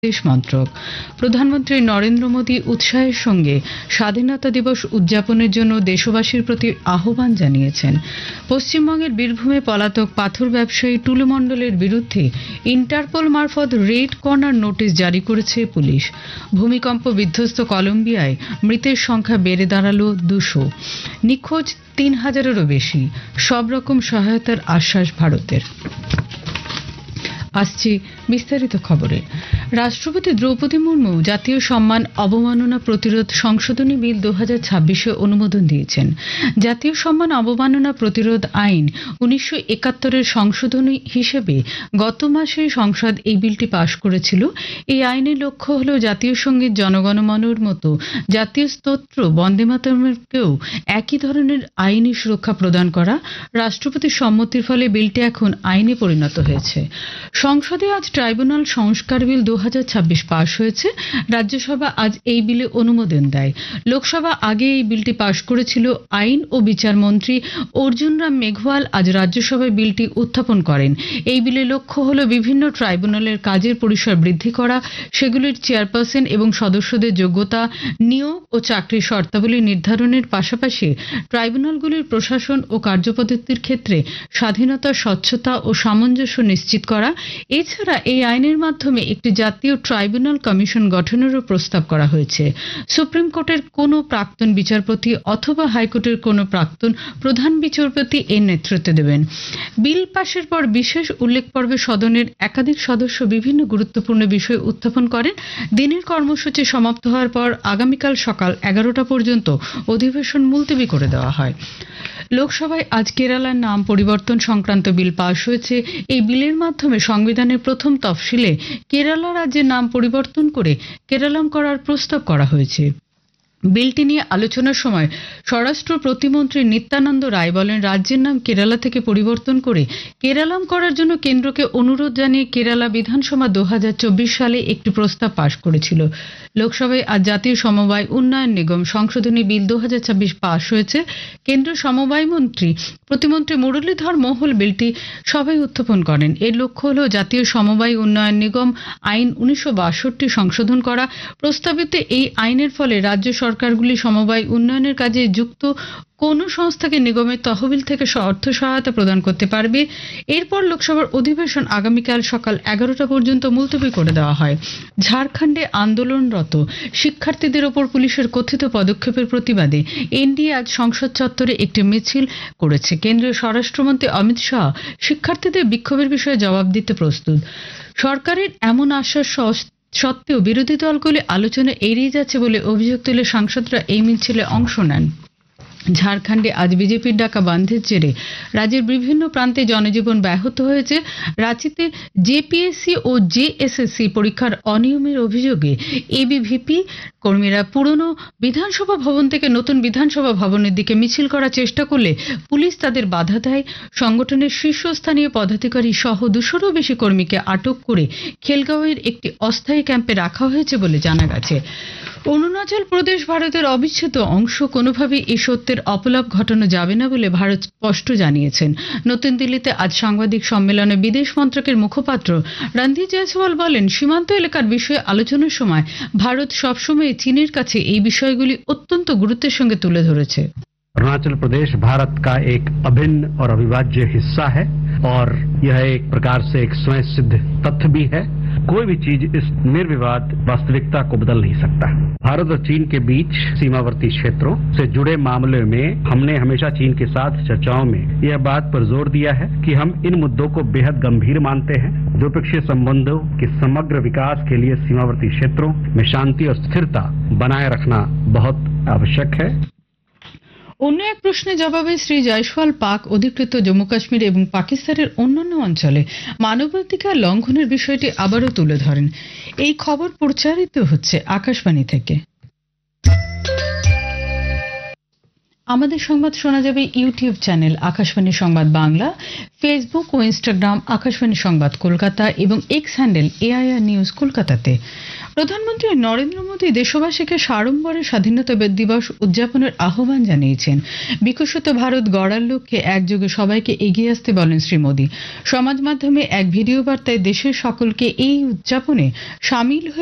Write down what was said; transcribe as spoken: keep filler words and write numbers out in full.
বিদেশ মন্ত্রক। প্রধানমন্ত্রী নরেন্দ্র মোদী উৎসাহের সঙ্গে স্বাধীনতা দিবস উদযাপনের জন্য দেশবাসীর প্রতি আহ্বান জানিয়েছেন। পশ্চিমবঙ্গের বীরভূমে পলাতক পাথর ব্যবসায়ী টুলু মণ্ডলের বিরুদ্ধে ইন্টারপোল মারফত রেড কর্নার নোটিশ জারি করেছে পুলিশ। ভূমিকম্প বিধ্বস্ত কলম্বিয়ায় মৃতের সংখ্যা বেড়ে দাঁড়ালো দুশো। নিখোঁজ তিন হাজারেরও বেশি। সব রকম সহায়তার আশ্বাস ভারতের। আসছে বিস্তারিত খবরে। রাষ্ট্রপতি দ্রৌপদী মুর্মু জাতীয় সম্মান অবমাননা প্রতিরোধ সংশোধনী বিল দু হাজার ছাব্বিশে অনুমোদন দিয়েছেন। জাতীয় সম্মান অবমাননা প্রতিরোধ আইন উনিশশো একাত্তরের সংশোধনী হিসেবে গত মাসে সংসদ এই বিলটি পাশ করেছিল। এই আইনের লক্ষ্য হল জাতীয় সঙ্গীত জনগণমনর মতো জাতীয় স্তোত্র বন্দে মাতরমকেও একই ধরনের আইনি সুরক্ষা প্রদান করা। রাষ্ট্রপতির সম্মতির ফলে বিলটি এখন আইনে পরিণত হয়েছে। সংসদে আজ ট্রাইব্যুনাল সংস্কার বিল দু হাজার ছাব্বিশ পাশ হয়েছে। রাজ্যসভা আজ এই বিলে অনুমোদন দেয়। লোকসভা আগে এই বিলটি পাশ করেছিল। আইন ও বিচার মন্ত্রী অর্জুন রাম মেঘওয়াল আজ রাজ্যসভায় বিলটি উত্থাপন করেন। এই বিলের লক্ষ্য হল বিভিন্ন ট্রাইব্যুনালের কাজের পরিসর বৃদ্ধি করা, সেগুলির চেয়ারপারসন এবং সদস্যদের যোগ্যতা, নিয়োগ ও চাকরির শর্তাবলী নির্ধারণের পাশাপাশি ট্রাইব্যুনালগুলির প্রশাসন ও কার্যপদ্ধতির ক্ষেত্রে স্বাধীনতা, স্বচ্ছতা ও সামঞ্জস্য নিশ্চিত করা। এছাড়া এই আইনের মাধ্যমে একটি জাতীয় ট্রাইব্যুনাল কমিশন গঠনেরও প্রস্তাব করা হয়েছে। সুপ্রিম কোর্টের কোনো প্রাক্তন বিচারপতি অথবা হাইকোর্টের কোনো প্রাক্তন প্রধান বিচারপতি এর নেতৃত্ব দেবেন। বিল পাশের পর বিশেষ উল্লেখ পর্বে সদনের একাধিক সদস্য বিভিন্ন গুরুত্বপূর্ণ বিষয় উত্থাপন করেন। দিনের কর্মসূচি সমাপ্ত হওয়ার পর আগামীকাল সকাল এগারোটা পর্যন্ত অধিবেশন মুলতবি করে দেওয়া হয়। লোকসভায় আজ কেরালার নাম পরিবর্তন সংক্রান্ত বিল পাশ হয়েছে। এই বিলের মাধ্যমে সংবিধানের প্রথম তফসিলে কেরালা রাজ্যের নাম পরিবর্তন করে কেরালাম করার প্রস্তাব করা হয়েছে। বিলটি নিয়ে আলোচনার সময় স্বরাষ্ট্র প্রতিমন্ত্রী নিত্যানন্দ রায় বলেন, রাজ্যের নাম কেরালা থেকে পরিবর্তন করে কেরালাম করার জন্য কেন্দ্রকে অনুরোধ জানিয়ে কেরালা বিধানসভা দু হাজার চব্বিশ সালে একটি প্রস্তাব পাশ করেছিল। লোকসভায় আজ জাতীয় সমবায় উন্নয়ন নিগম সংশোধনী বিল দু হাজার ছাব্বিশ পাশ হয়েছে। কেন্দ্রীয় সমবায় মন্ত্রী প্রতিমন্ত্রী মুরলীধর মোহল বিলটি সভায় উত্থাপন করেন। এর লক্ষ্য হল জাতীয় সমবায় উন্নয়ন নিগম আইন উনিশশো বাষট্টি সংশোধন করা। প্রস্তাবিত এই আইনের ফলে রাজ্য সরকারগুলি সমবায় উন্নয়নের কাজে যুক্ত কোন সংস্থাকে নিগমের তহবিল থেকে অর্থ সহায়তা প্রদান করতে পারবে। এরপর লোকসভার অধিবেশন আগামীকাল সকাল এগারোটা পর্যন্ত মুলতবি করে দেওয়া হয়। ঝাড়খণ্ডে আন্দোলনরত শিক্ষার্থীদের ওপর পুলিশের কথিত পদক্ষেপের প্রতিবাদে এনডিএ আজ সংসদ চত্বরে একটি মিছিল করেছে। কেন্দ্রীয় স্বরাষ্ট্রমন্ত্রী অমিত শাহ শিক্ষার্থীদের বিক্ষোভের বিষয়ে জবাব দিতে প্রস্তুত। সরকারের এমন আশ্বাস সত্ত্বেও বিরোধী দলগুলি আলোচনা এড়িয়ে যাচ্ছে বলে অভিযোগ তুলে সাংসদরা এই মিছিলে অংশ নেন। ঝাড়খণ্ডে আজ বিজেপির ডাকা বন্ধের জেরে রাজ্যের বিভিন্ন প্রান্তে জনজীবন ব্যাহত হয়েছে। রাঁচিতে জেপিএসসি ও জেএসএসসি পরীক্ষার অনিয়মের অভিযোগে এবিভিপি কর্মীরা পুরনো বিধানসভা ভবন থেকে নতুন বিধানসভা ভবনের দিকে মিছিল করার চেষ্টা করলে পুলিশ তাদের বাধা দেয়। সংগঠনের শীর্ষস্থানীয় পদাধিকারী সহ দুশোরও বেশি কর্মীকে আটক করে খেলগাঁওয়ের একটি অস্থায়ী ক্যাম্পে রাখা হয়েছে বলে জানা গেছে। অরুণাচল প্রদেশ ভারতের অবিচ্ছেদ্য অংশ। কোনোভাবেই এই সত্যের অপলাপ ঘটানো যাবে না বলে ভারত স্পষ্ট জানিয়েছেন। নতুন দিল্লিতে আজ সাংবাদিক সম্মেলনে বিদেশ মন্ত্রকের মুখপাত্র রণধীর জয়সওয়াল বলেন, সীমান্ত এলাকার বিষয়ে আলোচনার সময় ভারত সবসময় চীনের কাছে এই বিষয়গুলি অত্যন্ত গুরুত্বের সঙ্গে তুলে ধরেছে। अरुणाचल प्रदेश भारत का एक अभिन्न और अविभाज्य हिस्सा है और यह एक प्रकार से एक स्वयं सिद्ध तथ्य भी है। कोई भी चीज इस निर्विवाद वास्तविकता को बदल नहीं सकता। भारत और चीन के बीच सीमावर्ती क्षेत्रों से जुड़े मामले में हमने हमेशा चीन के साथ चर्चाओं में यह बात पर जोर दिया है कि हम इन मुद्दों को बेहद गंभीर मानते हैं। द्विपक्षीय संबंधों के समग्र विकास के लिए सीमावर्ती क्षेत्रों में शांति और स्थिरता बनाए रखना बहुत आवश्यक है। অন্য এক প্রশ্নের জবাবে শ্রী জয়সওয়াল পাক অধিকৃত জম্মু কাশ্মীর এবং পাকিস্তানের অন্যান্য অঞ্চলে মানবাধিকার লঙ্ঘনের বিষয়টি আবারও তুলে ধরেন। এই খবর প্রচারিত হচ্ছে আকাশবাণী থেকে। আমাদের সংবাদ শোনা যাবে ইউটিউব চ্যানেল আকাশবাণী সংবাদ বাংলা, ফেসবুক ও ইনস্টাগ্রাম আকাশবাণী সংবাদ কলকাতা এবং এক্স হ্যান্ডেল এআইআর নিউজ কলকাতাতে। প্রধানমন্ত্রী নরেন্দ্র মোদী দেশবাসীকে সাড়ম্বরে স্বাধীনতা দিবস উদযাপনের আহ্বান জানিয়েছেন। বিকশিত ভারত গড়ার লক্ষ্যে একযোগে সবাইকে এগিয়ে আসতে বলেন শ্রী মোদী। সমাজ মাধ্যমে এক ভিডিও বার্তায় দেশের সকলকে এই উদযাপনে সামিল হয়ে